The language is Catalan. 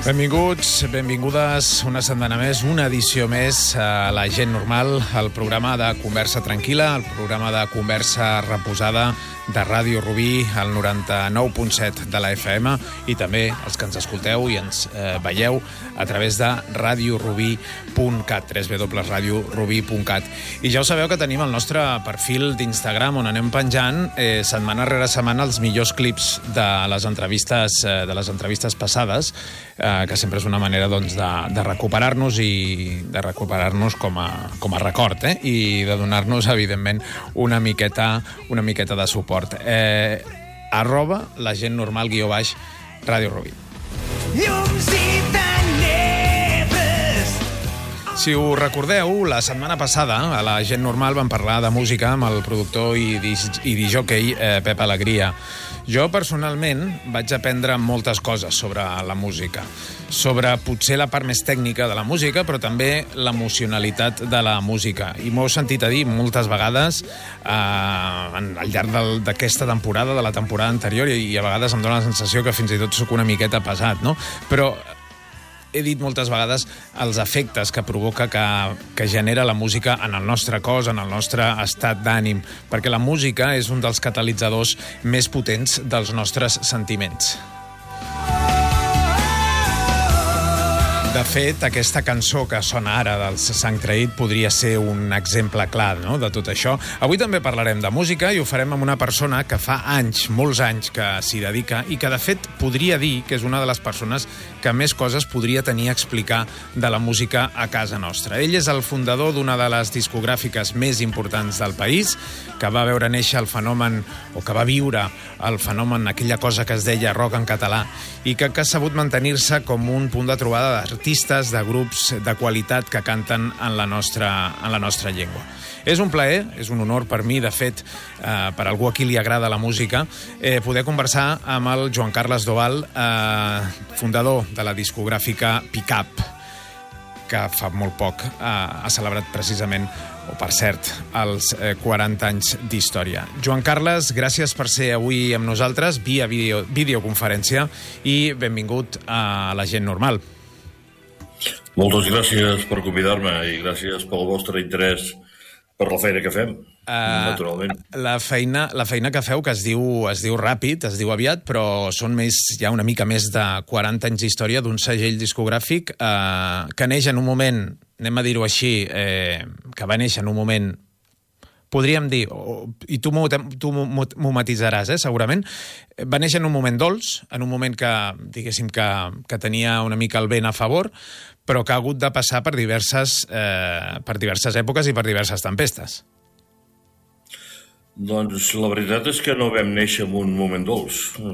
Benvinguts, benvingudes una setmana més, una edició més a La Gent Normal, el programa de conversa tranquil·la, el programa de conversa reposada de Ràdio Rubí, al 99.7 de la FM, i també els que ens escolteu i ens veieu a través de radiorubí.cat, www.radiorubí.cat. I ja ho sabeu que tenim el nostre perfil d'Instagram on anem penjant setmana rere setmana els millors clips de les entrevistes passades, que sempre és una manera doncs, de recuperar-nos i de recuperar-nos com a record, i de donar-nos, evidentment, una miqueta de suport. Arroba la gent normal _ Ràdio Rubí. Si ho recordeu, la setmana passada a La Gent Normal vam parlar de música amb el productor i discjòquei Pep Alegria. Jo, personalment, vaig aprendre moltes coses sobre la música, sobre potser la part més tècnica de la música, però també l'emocionalitat de la música. I m'ho heu sentit a dir moltes vegades al llarg d'aquesta temporada, de la temporada anterior, i a vegades em dóna la sensació que fins i tot sóc una miqueta pesat, no? Però he dit moltes vegades els efectes que provoca, que genera la música en el nostre cos, en el nostre estat d'ànim, perquè la música és un dels catalitzadors més potents dels nostres sentiments. De fet, aquesta cançó que sona ara dels Sang Traït podria ser un exemple clar, no?, de tot això. Avui també parlarem de música i ho farem amb una persona que fa anys, molts anys, que s'hi dedica i que, de fet, podria dir que és una de les persones que més coses podria tenir a explicar de la música a casa nostra. Ell és el fundador d'una de les discogràfiques més importants del país, que va veure néixer el fenomen, o que va viure el fenomen, aquella cosa que es deia rock en català, i que ha sabut mantenir-se com un punt de trobada d'artistes, de grups de qualitat que canten en la nostra llengua. És un plaer, és un honor per mi, de fet, per algú a qui li agrada la música, poder conversar amb el Joan Carles Doval, fundador de la discogràfica Pick-Up, que fa molt poc ha celebrat precisament, o per cert, els 40 anys d'història. Joan Carles, gràcies per ser avui amb nosaltres via videoconferència i benvingut a La Gent Normal. Moltes gràcies per convidar-me i gràcies pel vostre interès per la feina que fem, naturalment. La feina que feu, que es diu ràpid, es diu aviat, però són ja una mica més de 40 anys d'història d'un segell discogràfic que neix en un moment, anem a dir-ho així, que va néixer en un moment, podríem dir, i tu m'ho matisaràs, segurament, va néixer en un moment dolç, en un moment que, diguéssim, que tenia una mica el vent a favor, però que ha hagut de passar per diverses èpoques i per diverses tempestes. Doncs la veritat és que no vam néixer en un moment dolç.